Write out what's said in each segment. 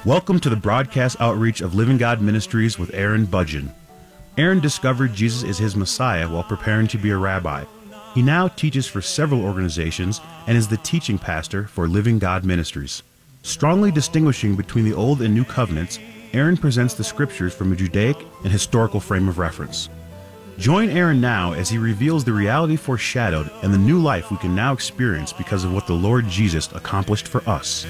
Welcome to the broadcast outreach of Living God Ministries with Aaron Budgeon. Aaron discovered Jesus is his Messiah while preparing to be a rabbi. He now teaches for several organizations and is the teaching pastor for Living God Ministries. Strongly distinguishing between the Old and New Covenants, Aaron presents the scriptures from a Judaic and historical frame of reference. Join Aaron now as he reveals the reality foreshadowed and the new life we can now experience because of what the Lord Jesus accomplished for us.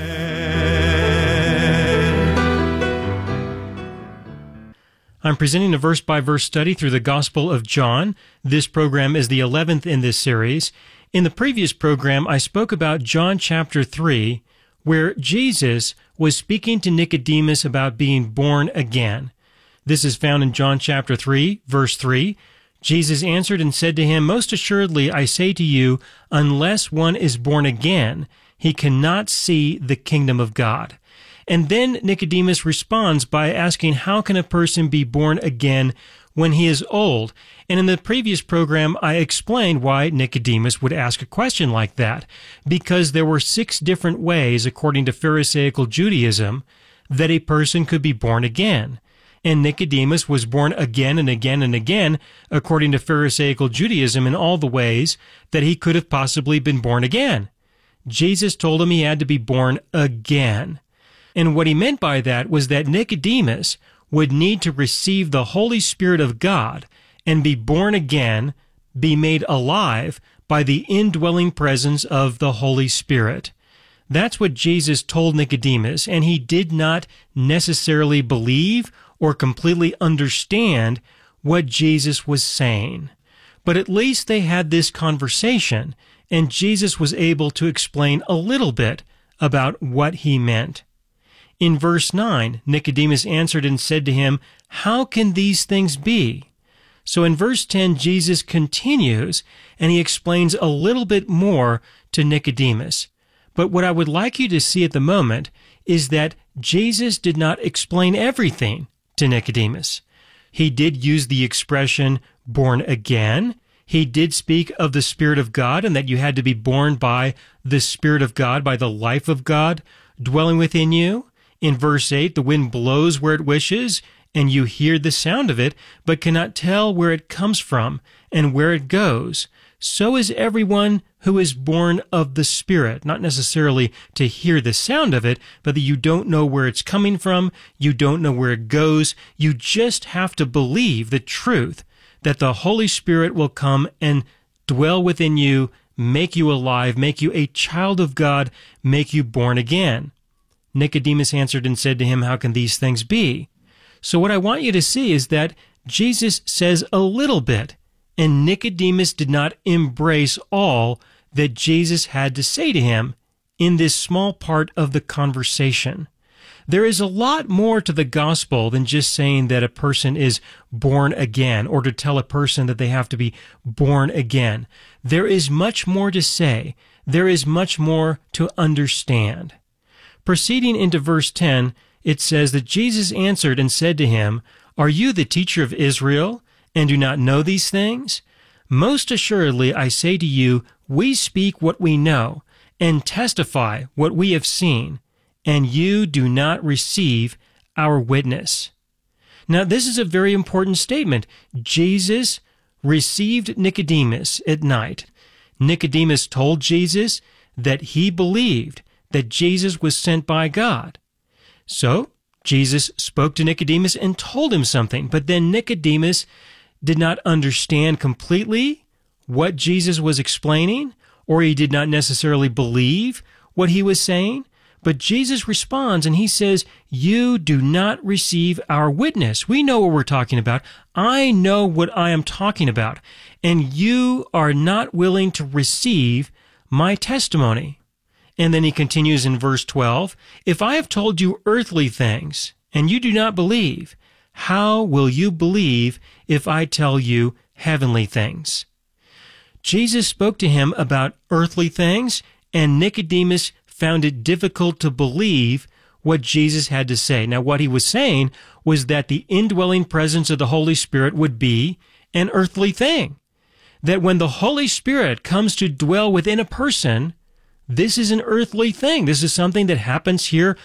I'm presenting a verse-by-verse study through the Gospel of John. This program is the 11th in this series. In the previous program, I spoke about John chapter 3, where Jesus was speaking to Nicodemus about being born again. This is found in John chapter 3, verse 3. Jesus answered and said to him, "Most assuredly, I say to you, unless one is born again, he cannot see the kingdom of God." And then Nicodemus responds by asking, how can a person be born again when he is old? And in the previous program, I explained why Nicodemus would ask a question like that, because there were 6 different ways, according to Pharisaical Judaism, that a person could be born again. And Nicodemus was born again and again and again, according to Pharisaical Judaism, in all the ways that he could have possibly been born again. Jesus told him he had to be born again. And what he meant by that was that Nicodemus would need to receive the Holy Spirit of God and be born again, be made alive by the indwelling presence of the Holy Spirit. That's what Jesus told Nicodemus, and he did not necessarily believe or completely understand what Jesus was saying. But at least they had this conversation, and Jesus was able to explain a little bit about what he meant. In verse 9, Nicodemus answered and said to him, "How can these things be?" So in verse 10, Jesus continues, and he explains a little bit more to Nicodemus. But what I would like you to see at the moment is that Jesus did not explain everything to Nicodemus. He did use the expression born again. He did speak of the Spirit of God and that you had to be born by the Spirit of God, by the life of God dwelling within you. In verse 8, the wind blows where it wishes, and you hear the sound of it, but cannot tell where it comes from and where it goes. So is everyone who is born of the Spirit, not necessarily to hear the sound of it, but that you don't know where it's coming from, you don't know where it goes. You just have to believe the truth that the Holy Spirit will come and dwell within you, make you alive, make you a child of God, make you born again. Nicodemus answered and said to him, "How can these things be?" So what I want you to see is that Jesus says a little bit, and Nicodemus did not embrace all that Jesus had to say to him in this small part of the conversation. There is a lot more to the gospel than just saying that a person is born again, or to tell a person that they have to be born again. There is much more to say. There is much more to understand. Proceeding into verse 10, it says that Jesus answered and said to him, "Are you the teacher of Israel, and do not know these things? Most assuredly, I say to you, we speak what we know, and testify what we have seen, and you do not receive our witness." Now, this is a very important statement. Jesus received Nicodemus at night. Nicodemus told Jesus that he believed that Jesus was sent by God. So Jesus spoke to Nicodemus and told him something, but then Nicodemus did not understand completely what Jesus was explaining, or he did not necessarily believe what he was saying. But Jesus responds and he says, "You do not receive our witness." We know what we're talking about. I know what I am talking about, and you are not willing to receive my testimony. And then he continues in verse 12, "If I have told you earthly things, and you do not believe, how will you believe if I tell you heavenly things?" Jesus spoke to him about earthly things, and Nicodemus found it difficult to believe what Jesus had to say. Now, what he was saying was that the indwelling presence of the Holy Spirit would be an earthly thing. That when the Holy Spirit comes to dwell within a person, this is an earthly thing. This is something that happens here